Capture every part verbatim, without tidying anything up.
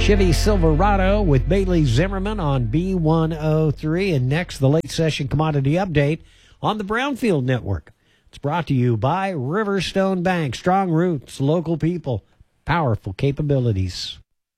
Chevy Silverado with Bailey Zimmerman on B one oh three. And next, the late session commodity update on the Brownfield Network. It's brought to you by Riverstone Bank. Strong roots, local people, powerful capabilities.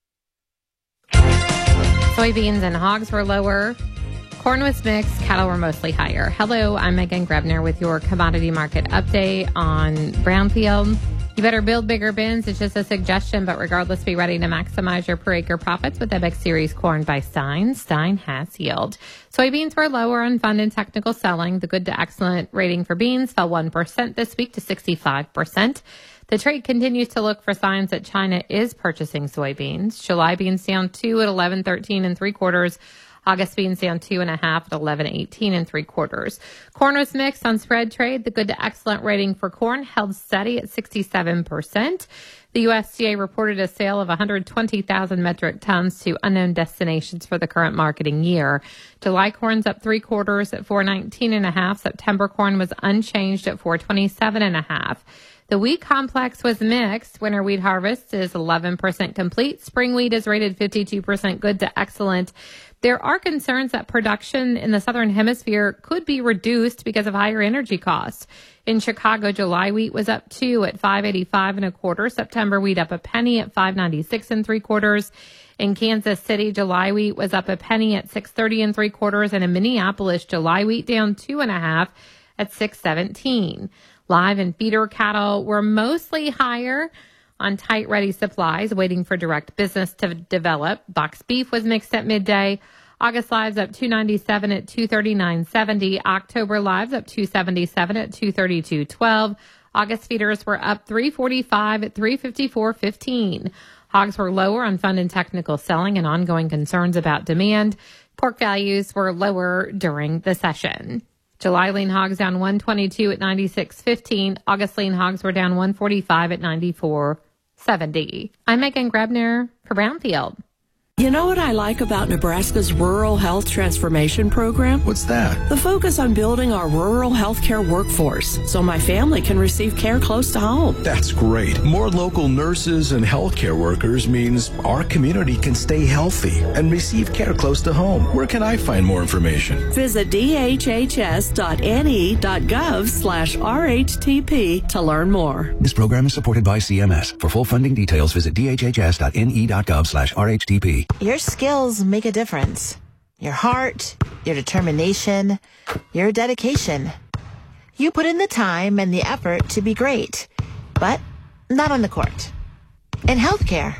Soybeans and hogs were lower. Corn was mixed. Cattle were mostly higher. Hello, I'm Megan Grebner with your commodity market update on Brownfield. You better build bigger bins. It's just a suggestion, but regardless, be ready to maximize your per acre profits with M X Series corn by Stein. Stein has yield. Soybeans were lower on fund and technical selling. The good to excellent rating for beans fell one percent this week to sixty-five percent. The trade continues to look for signs that China is purchasing soybeans. July beans down two at eleven thirteen and three quarters. August beans down two and a half at eleven eighteen and three quarters. Corn was mixed on spread trade. The good to excellent rating for corn held steady at sixty-seven percent. The U S D A reported a sale of one hundred twenty thousand metric tons to unknown destinations for the current marketing year. July corn's up three quarters at four nineteen and a half. September corn was unchanged at four twenty-seven and a half. The wheat complex was mixed. Winter wheat harvest is eleven percent complete. Spring wheat is rated fifty-two percent good to excellent. There are concerns that production in the southern hemisphere could be reduced because of higher energy costs. In Chicago, July wheat was up two at five eighty-five and a quarter. September wheat up a penny at five ninety-six and three quarters. In Kansas City, July wheat was up a penny at six thirty and three quarters. And in Minneapolis, July wheat down two and a half at six seventeen. Live and feeder cattle were mostly higher on tight ready supplies, waiting for direct business to develop. Box beef was mixed at midday. August lives up two ninety-seven at two thirty-nine seventy. October lives up two seventy-seven at two thirty-two twelve. August feeders were up three forty-five at three fifty-four fifteen. Hogs were lower on fund and technical selling and ongoing concerns about demand. Pork values were lower during the session. July lean hogs down one twenty-two at ninety-six fifteen. August lean hogs were down one forty-five at ninety-four seventy. I'm Megan Grebner for Brownfield. You know what I like about Nebraska's Rural Health Transformation Program? What's that? The focus on building our rural healthcare workforce so my family can receive care close to home. That's great. More local nurses and healthcare workers means our community can stay healthy and receive care close to home. Where can I find more information? Visit d h h s dot n e dot gov slash r h t p to learn more. This program is supported by C M S. For full funding details, visit d h h s dot n e dot gov slash r h t p. Your skills make a difference. Your heart, your determination, your dedication. You put in the time and the effort to be great, but not on the court. In healthcare,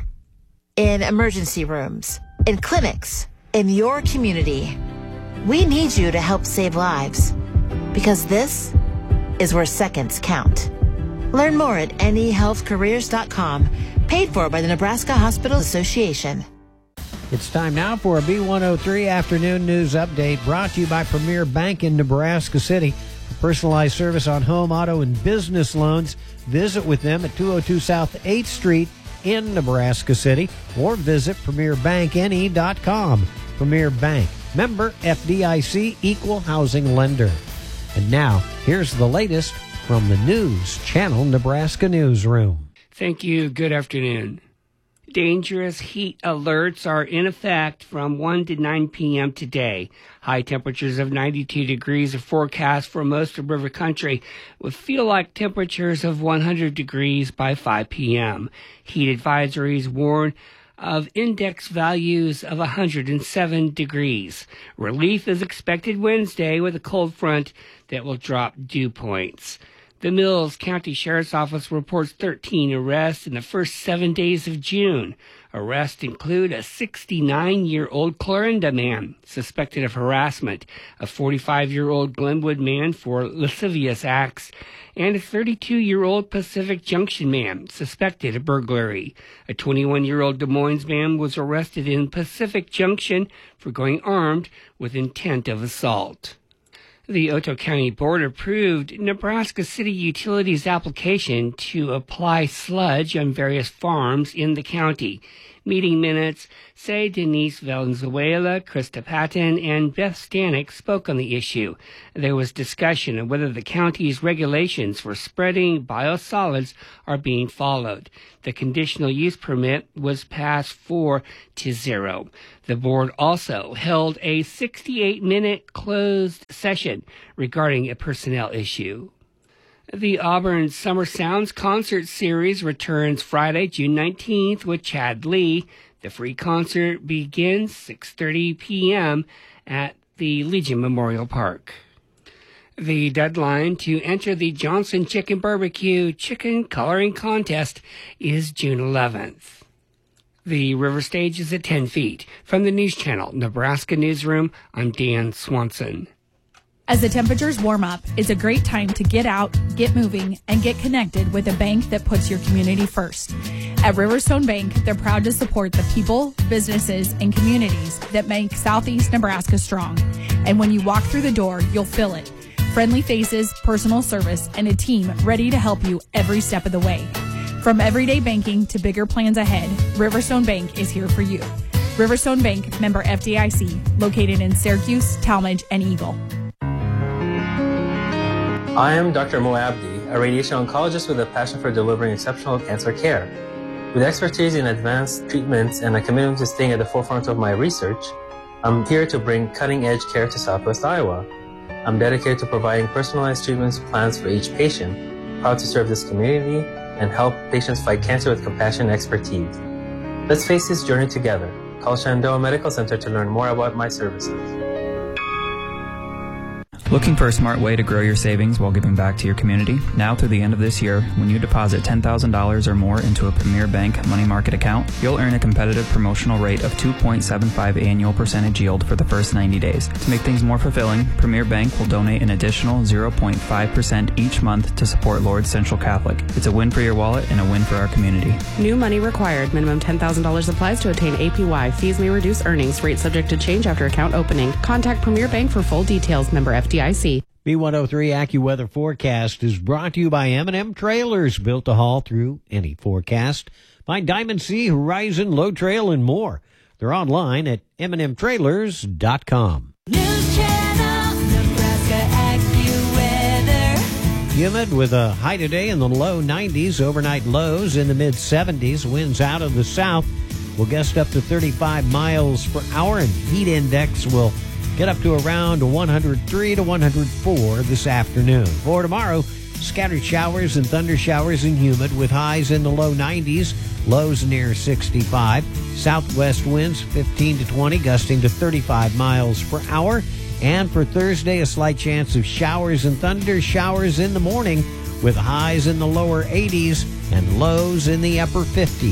in emergency rooms, in clinics, in your community. We need you to help save lives, because this is where seconds count. Learn more at n e health careers dot com, paid for by the Nebraska Hospital Association. It's time now for a B one oh three Afternoon News Update, brought to you by Premier Bank in Nebraska City. For personalized service on home, auto, and business loans, visit with them at two oh two South eighth Street in Nebraska City, or visit premier bank n e dot com. Premier Bank, member F D I C, equal housing lender. And now, here's the latest from the News Channel Nebraska Newsroom. Thank you. Good afternoon. Dangerous heat alerts are in effect from one to nine p.m. today. High temperatures of ninety-two degrees are forecast for most of river country, with feel-like temperatures of one hundred degrees by five p.m. Heat advisories warn of index values of one hundred seven degrees. Relief is expected Wednesday with a cold front that will drop dew points. The Mills County Sheriff's Office reports thirteen arrests in the first seven days of June. Arrests include a sixty-nine-year-old Clarinda man suspected of harassment, a forty-five-year-old Glenwood man for lascivious acts, and a thirty-two-year-old Pacific Junction man suspected of burglary. A twenty-one-year-old Des Moines man was arrested in Pacific Junction for going armed with intent of assault. The Otoe County Board approved Nebraska City Utilities' application to apply sludge on various farms in the county. Meeting minutes say Denise Valenzuela, Krista Patton, and Beth Stanek spoke on the issue. There was discussion of whether the county's regulations for spreading biosolids are being followed. The conditional use permit was passed four to zero. The board also held a sixty-eight minute closed session regarding a personnel issue. The Auburn Summer Sounds Concert Series returns Friday, June nineteenth with Chad Lee. The free concert begins six thirty p.m. at the Legion Memorial Park. The deadline to enter the Johnson Chicken Barbecue Chicken Coloring Contest is June eleventh. The river stage is at ten feet. From the News Channel, Nebraska Newsroom, I'm Dan Swanson. As the temperatures warm up, it's a great time to get out, get moving, and get connected with a bank that puts your community first. At Riverstone Bank, they're proud to support the people, businesses, and communities that make Southeast Nebraska strong. And when you walk through the door, you'll feel it. Friendly faces, personal service, and a team ready to help you every step of the way. From everyday banking to bigger plans ahead, Riverstone Bank is here for you. Riverstone Bank, member F D I C, located in Syracuse, Talmadge, and Eagle. I am Doctor Mo Abdi, a radiation oncologist with a passion for delivering exceptional cancer care. With expertise in advanced treatments and a commitment to staying at the forefront of my research, I'm here to bring cutting-edge care to Southwest Iowa. I'm dedicated to providing personalized treatment plans for each patient, proud to serve this community and help patients fight cancer with compassion and expertise. Let's face this journey together. Call Shenandoah Medical Center to learn more about my services. Looking for a smart way to grow your savings while giving back to your community? Now through the end of this year, when you deposit ten thousand dollars or more into a Premier Bank money market account, you'll earn a competitive promotional rate of two point seven five annual percentage yield for the first ninety days. To make things more fulfilling, Premier Bank will donate an additional zero point five percent each month to support Lourdes Central Catholic. It's a win for your wallet and a win for our community. New money required. Minimum ten thousand dollars applies to attain A P Y. Fees may reduce earnings. Rate subject to change after account opening. Contact Premier Bank for full details. Member F D I C. B one oh three AccuWeather Forecast is brought to you by M and M Trailers, built to haul through any forecast. Find Diamond Sea, Horizon, Low Trail, and more. They're online at m and m trailers dot com. News Channel, Nebraska AccuWeather. Humid with a high today in the low nineties, overnight lows in the mid seventies. Winds out of the south will gust up to thirty-five miles per hour, and heat index will get up to around one hundred three to one hundred four this afternoon. For tomorrow, scattered showers and thunder showers and humid with highs in the low nineties, lows near sixty-five. Southwest winds fifteen to twenty, gusting to thirty-five miles per hour. And for Thursday, a slight chance of showers and thunder showers in the morning with highs in the lower eighties and lows in the upper fifties.